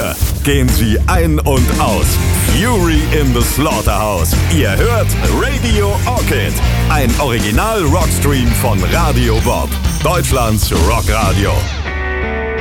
Stunde gehen sie ein und aus. Fury in the Slaughterhouse. Ihr hört Radio Orchid, ein Original-Rockstream von Radio Bob, Deutschlands Rockradio.